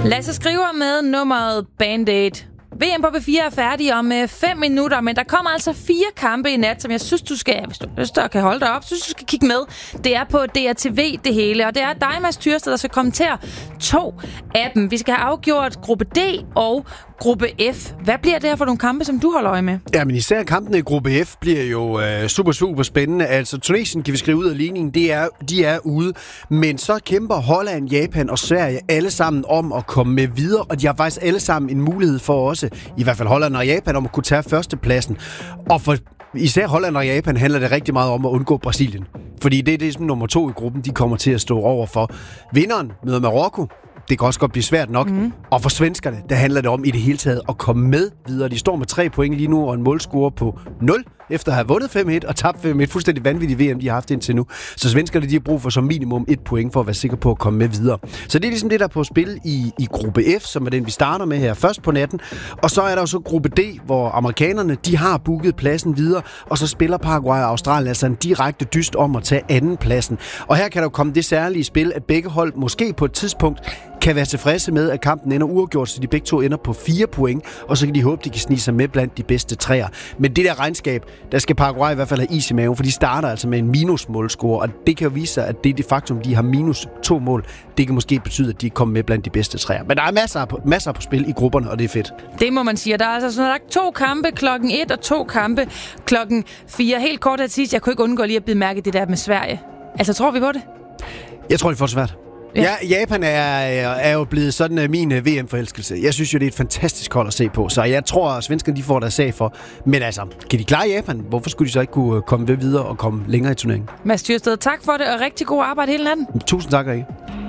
Lasse skriver med nummeret Band-Aid. VM på B4 er færdig om 5 minutter, men der kommer altså 4 kampe i nat, som jeg synes, du skal, hvis du har lyst til at kan holde dig op, synes du skal kigge med. Det er på DRTV det hele, og det er dig, Mads Tyrsted, der skal kommentere 2 af dem. Vi skal have afgjort gruppe D og gruppe F. Hvad bliver det her for nogle kampe, som du holder øje med? Ja, men især kampene i gruppe F bliver jo super spændende. Altså, Tunesien kan vi skrive ud af ligningen, de er ude. Men så kæmper Holland, Japan og Sverige alle sammen om at komme med videre, og de har faktisk alle sammen en mulighed for også, i hvert fald Holland og Japan, om at kunne tage førstepladsen. Og for især Holland og Japan handler det rigtig meget om at undgå Brasilien. Fordi det er som nummer 2 i gruppen, de kommer til at stå over for. Vinderen møder Marokko. Det kan også godt blive svært nok. Og for svenskerne, der handler det om i det hele taget at komme med videre. De står med 3 point lige nu og en målscore på 0, efter at have vundet 5-1 og tabt 5-1. Fuldstændig vanvittigt VM, de har haft indtil nu. Så svenskerne, de har brug for som minimum 1 point for at være sikre på at komme med videre. Så det er ligesom det, der er på spil i gruppe F, som er den, vi starter med her først på natten. Og så er der jo så gruppe D, hvor amerikanerne, de har booket pladsen videre, og så spiller Paraguay og Australien altså en direkte dyst om at tage anden pladsen. Og her kan der jo komme det særlige spil, at begge hold måske på et tidspunkt kan være tilfredse med, at kampen ender uafgjort, så de begge to ender på 4 point, og så kan de håbe, de kan snige sig med blandt de bedste 3'er. Men det der regnskab, der skal Paraguay i hvert fald have is i maven, for de starter altså med en minusmålscore, og det kan jo vise sig, at det er det faktum, de har minus 2 mål. Det kan måske betyde, at de kommer med blandt de bedste 3'er. Men der er masser på spil i grupperne, og det er fedt. Det må man sige. Der er altså sådan 2 kampe klokken 1 og 2 kampe klokken 4. Helt kort at sige, jeg kunne ikke undgå lige at bide mærke det der med Sverige. Altså, tror vi på det? Jeg tror, det får svært. Ja, Japan er jo blevet sådan min VM-forelskelse. Jeg synes jo, det er et fantastisk hold at se på, så jeg tror, at svenskerne de får deres sag for. Men altså, kan de klare Japan? Hvorfor skulle de så ikke kunne komme videre og komme længere i turneringen? Mads Tyrsted, tak for det, og rigtig god arbejde hele natten. Tusind tak, Rikke.